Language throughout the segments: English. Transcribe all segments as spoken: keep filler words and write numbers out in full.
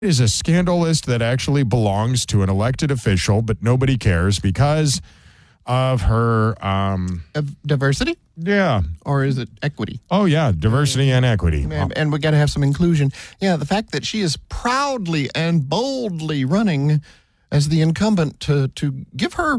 is a scandal list that actually belongs to an elected official, but nobody cares because of her, um, Of diversity? yeah. Or is it equity? Oh, yeah, diversity and equity. And, and we got to have some inclusion. Yeah, the fact that she is proudly and boldly running as the incumbent to, to give her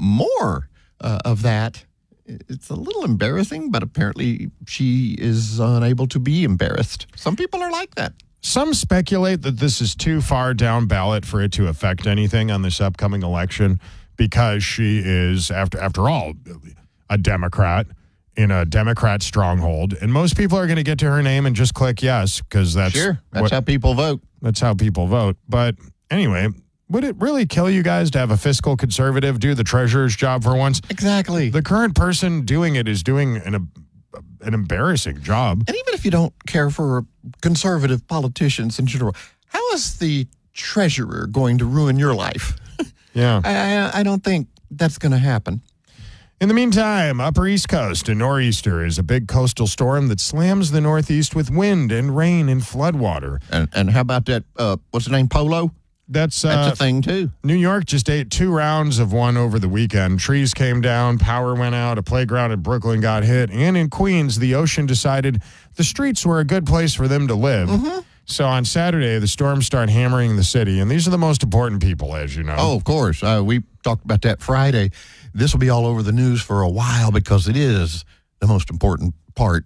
more uh, of that, it's a little embarrassing, but apparently she is unable to be embarrassed. Some people are like that. Some speculate that this is too far down ballot for it to affect anything on this upcoming election because she is, after after all, a Democrat in a Democrat stronghold. And most people are going to get to her name and just click yes because that's, Sure, that's what, how people vote. that's how people vote. But anyway, would it really kill you guys to have a fiscal conservative do the treasurer's job for once? Exactly. The current person doing it is doing an an embarrassing job. And even if you don't care for conservative politicians in general, how is the treasurer going to ruin your life? Yeah. I, I don't think that's going to happen. In the meantime, Upper East Coast, a nor'easter is a big coastal storm that slams the Northeast with wind and rain and floodwater. And and how about that, uh, what's the name, Polo? That's, uh, That's a thing, too. New York just ate two rounds of one over the weekend. Trees came down, power went out, a playground in Brooklyn got hit, and in Queens, the ocean decided the streets were a good place for them to live. Mm-hmm. So on Saturday, the storms start hammering the city, and these are the most important people, as you know. Oh, of course. Uh, we talked about that Friday. This will be all over the news for a while because it is the most important part.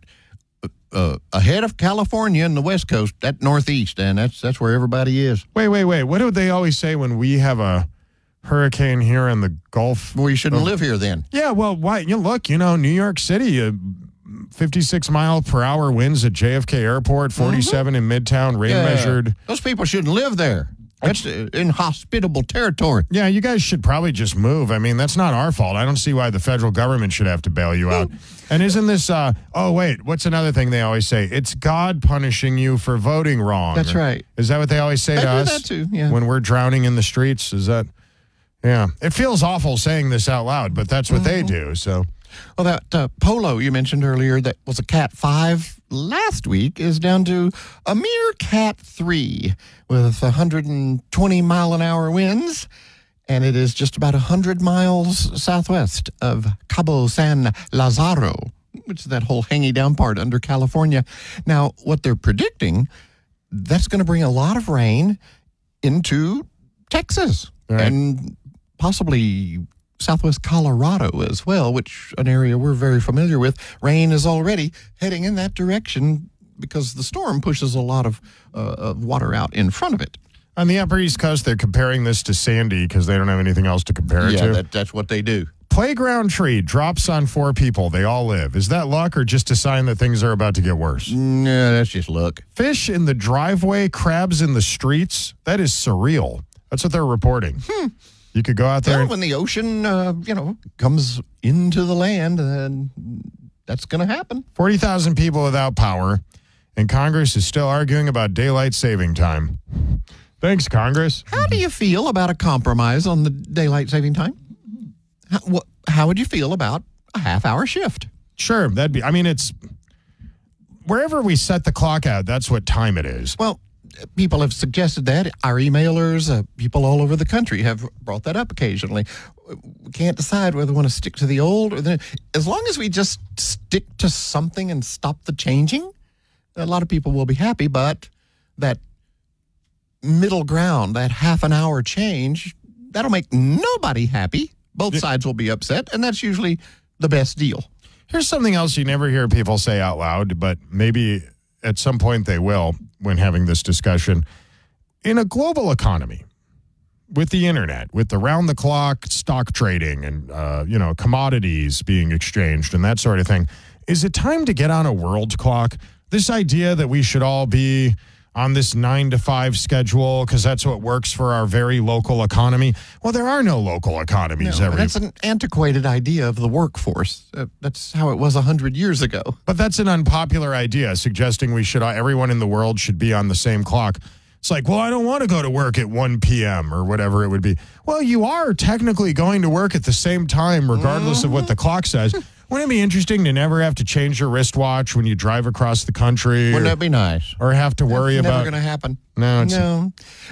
Uh, ahead of California and the West Coast, that Northeast, and that's that's where everybody is. Wait, wait, wait. What do they always say when we have a hurricane here in the Gulf? Well, you shouldn't of- live here then. Yeah, well, why? You look, you know, New York City, uh, fifty-six mile per hour winds at J F K Airport, forty-seven in Midtown, rain Yeah. measured. Those people shouldn't live there. That's uh, inhospitable territory. Yeah, you guys should probably just move. I mean, that's not our fault. I don't see why the federal government should have to bail you out. And isn't this, uh, oh, wait, what's another thing they always say? It's God punishing you for voting wrong. That's right. Is that what they always say They to do us? that too, yeah. When we're drowning in the streets? Is that, yeah. It feels awful saying this out loud, but that's what they do, so. Well, that uh, Polo you mentioned earlier that was a Cat five last week is down to a mere Cat three with one hundred twenty mile an hour winds, and it is just about one hundred miles southwest of Cabo San Lazaro, which is that whole hanging down part under California. Now, what they're predicting, that's going to bring a lot of rain into Texas Right. and possibly southwest Colorado as well, which an area we're very familiar with. Rain is already heading in that direction because the storm pushes a lot of, uh, of water out in front of it. On the Upper East Coast, they're comparing this to Sandy because they don't have anything else to compare it Yeah, to. that, that's what they do. Playground tree drops on four people. They all live. Is that luck or just a sign that things are about to get worse? No, that's just luck. Fish in the driveway, crabs in the streets. That is surreal. That's what they're reporting. Hmm. You could go out there. Well, and, when the ocean, uh, you know, comes into the land, then that's going to happen. forty thousand people without power, and Congress is still arguing about daylight saving time. Thanks, Congress. How do you feel about a compromise on the daylight saving time? How, what, how would you feel about a half-hour shift? Sure, that'd be, I mean, it's, wherever we set the clock out, that's what time it is. Well, people have suggested that. Our emailers, uh, people all over the country have brought that up occasionally. We can't decide whether we want to stick to the old or the... As long as we just stick to something and stop the changing, a lot of people will be happy, but that middle ground, that half an hour change, that'll make nobody happy. Both sides will be upset, and that's usually the best deal. Here's something else you never hear people say out loud, but maybe at some point they will when having this discussion. In a global economy, with the internet, with the round-the-clock stock trading and, uh, you know, commodities being exchanged and that sort of thing, is it time to get on a world clock? This idea that we should all be on this nine to five schedule because that's what works for our very local economy. Well, there are no local economies. No, every, that's an antiquated idea of the workforce. Uh, that's how it was one hundred years ago. But that's an unpopular idea, suggesting we should, everyone in the world should be on the same clock. It's like, well, I don't want to go to work at one p.m. or whatever it would be. Well, you are technically going to work at the same time, regardless mm-hmm. of what the clock says. Wouldn't it be interesting to never have to change your wristwatch when you drive across the country? Wouldn't or, that be nice? Or have to worry That's about... never going to happen. No, it's, no.